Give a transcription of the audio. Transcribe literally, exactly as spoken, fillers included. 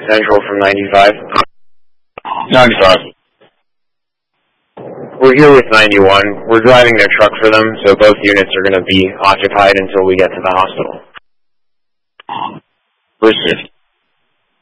Central from ninety-five. ninety-five. We're here with ninety-one. We're driving their truck for them, so both units are going to be occupied until we get to the hospital. Appreciate it.